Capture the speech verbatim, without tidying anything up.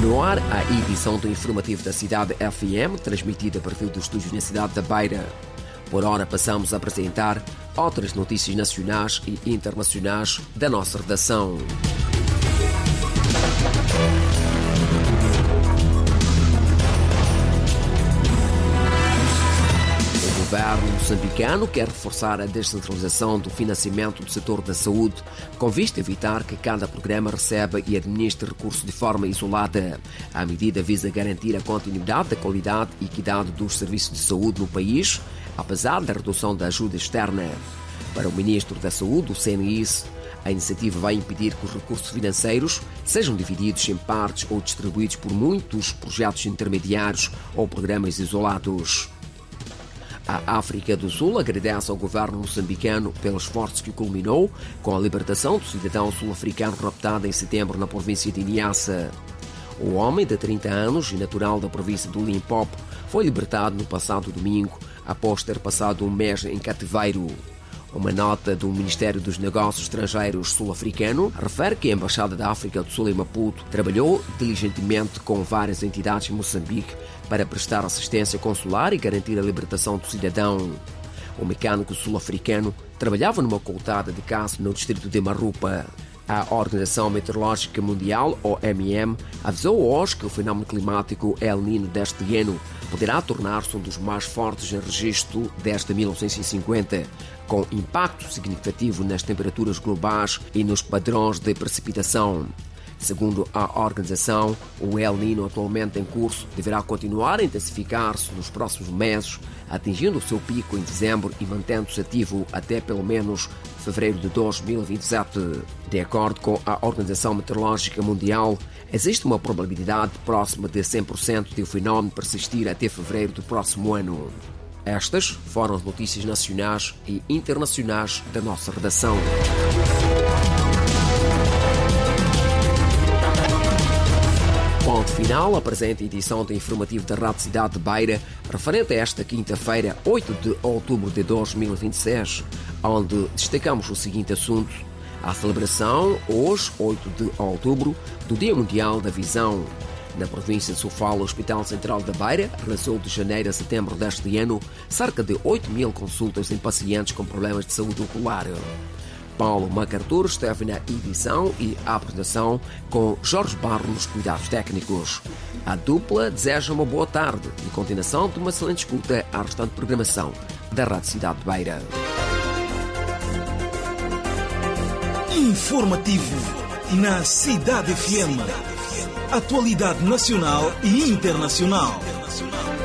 No ar, a edição do Informativo da Cidade F M, transmitida a partir dos estúdios na cidade da Beira. Por hora, passamos a apresentar outras notícias nacionais e internacionais da nossa redação. O governo moçambicano quer reforçar a descentralização do financiamento do setor da saúde, com vista a evitar que cada programa receba e administre recursos de forma isolada. A medida visa garantir a continuidade da qualidade e equidade dos serviços de saúde no país, apesar da redução da ajuda externa. Para o Ministro da Saúde, o C N I S, a iniciativa vai impedir que os recursos financeiros sejam divididos em partes ou distribuídos por muitos projetos intermediários ou programas isolados. A África do Sul agradece ao governo moçambicano pelos esforços que culminou com a libertação do cidadão sul-africano raptado em setembro na província de Niassa. O homem, de trinta anos e natural da província do Limpopo, foi libertado no passado domingo, após ter passado um mês em cativeiro. Uma nota do Ministério dos Negócios Estrangeiros sul-africano refere que a Embaixada da África do Sul em Maputo trabalhou diligentemente com várias entidades em Moçambique para prestar assistência consular e garantir a libertação do cidadão. O mecânico sul-africano trabalhava numa coltada de caça no distrito de Marupa. A Organização Meteorológica Mundial, O M M, avisou hoje que o fenómeno climático El Niño deste ano poderá tornar-se um dos mais fortes em registro desde mil novecentos e cinquenta, com impacto significativo nas temperaturas globais e nos padrões de precipitação. Segundo a organização, o El Niño atualmente em curso deverá continuar a intensificar-se nos próximos meses, atingindo o seu pico em dezembro e mantendo-se ativo até pelo menos fevereiro de dois mil e vinte e sete. De acordo com a Organização Meteorológica Mundial, existe uma probabilidade próxima de cem por cento de o fenómeno persistir até fevereiro do próximo ano. Estas foram as notícias nacionais e internacionais da nossa redação. Ponto final, a presente edição do Informativo da Rádio Cidade de Beira, referente a esta quinta-feira, oito de outubro de dois mil e vinte e seis, onde destacamos o seguinte assunto: a celebração, hoje, oito de outubro, do Dia Mundial da Visão. Na província de Sofala, o Hospital Central da Beira realizou de janeiro a setembro deste ano cerca de oito mil consultas em pacientes com problemas de saúde ocular. Paulo MacArthur esteve na edição e apresentação com Jorge Barro nos cuidados técnicos. A dupla deseja uma boa tarde e continuação de uma excelente escuta à restante programação da Rádio Cidade de Beira. Informativo na Cidade F M. Atualidade nacional e internacional.